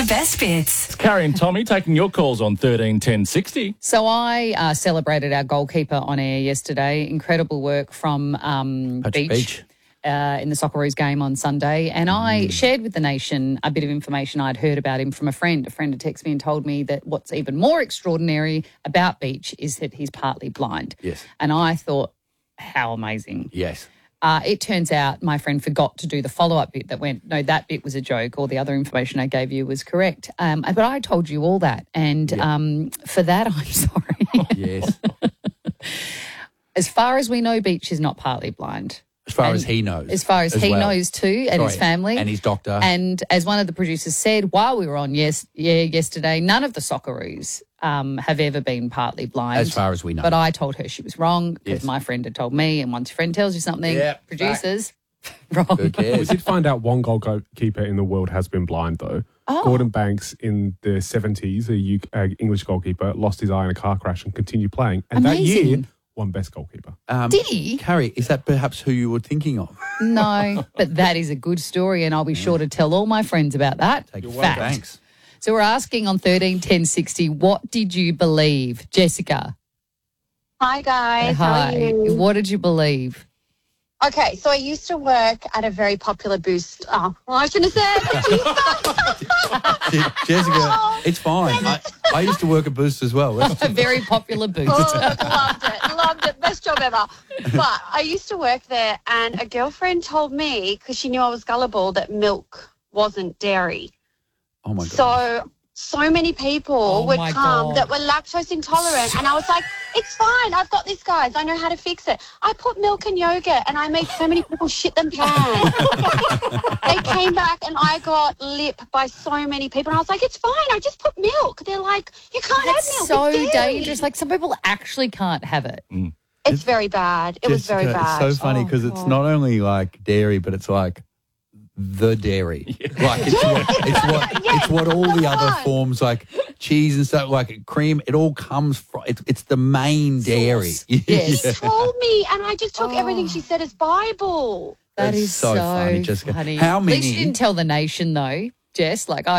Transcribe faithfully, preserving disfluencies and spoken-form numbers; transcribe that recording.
best bits. It's Carrie and Tommy taking your calls on thirteen ten sixty. So I uh, celebrated our goalkeeper on air yesterday. Incredible work from um, Patrick Beach. Beach. Uh, in the Socceroos game on Sunday, and I shared with the nation a bit of information I'd heard about him from a friend. A friend had texted me and told me that what's even more extraordinary about Beach is that he's partly blind. Yes. And I thought, how amazing. Yes. Uh, it turns out my friend forgot to do the follow-up bit that went, no, that bit was a joke, or the other information I gave you was correct. Um, but I told you all that, and Yeah. um, for that, I'm sorry. Yes. As far as we know, Beach is not partly blind. As far And as he knows. As far as, as he well. knows too, and his Sorry, family. and his doctor. And as one of the producers said while we were on yes, yeah, yesterday, none of the Socceroos um, have ever been partly blind. As far as we know. But I told her she was wrong because Yes. my friend had told me, and once your friend tells you something, Yeah, producers, wrong. Who We cares? did find out one goalkeeper in the world has been blind, though. Oh. Gordon Banks in the seventies, a U K, uh, English goalkeeper, lost his eye in a car crash and continued playing. And that year, Amazing. won best goalkeeper. Um, Did he? Carrie, is that perhaps who you were thinking of? No, but that is a good story, and I'll be sure to tell all my friends about that. Take Fact. Thanks. So we're asking on thirteen ten sixty, what did you believe? Jessica. Hi guys, how Hi. are you? What did you believe? Okay, so I used to work at a very popular boost. Oh, well, I shouldn't have said. Je- Jessica, it's fine. I, I used to work at Boost as well. Let's- A very popular boost. Oh, loved it, loved it, best job ever. But I used to work there, and a girlfriend told me because she knew I was gullible that milk wasn't dairy. oh, my God. So, so many people Oh would my come God. that were lactose intolerant, and I was like, "It's fine. I've got this, guys. I know how to fix it." I put milk in yogurt, and I made so many people shit them pants. They came back, and I got lip by so many people, and I was like, "It's fine. I just put milk." They're like, "You can't That's have milk. so it's dairy." dangerous. Like, some people actually can't have it. It's very bad. It was very Jessica, bad. It's so funny Oh, because it's God. not only like dairy, but it's like the dairy. Like it's what, it's what it's what all the come other on. forms like cheese and stuff, like cream. It all comes from. It's, it's the main dairy. Yes. She told me, and I just took Oh. everything she said as Bible. That That's is so funny, Jessica. funny. How At least you many- didn't tell the nation, though, Jess. Like, I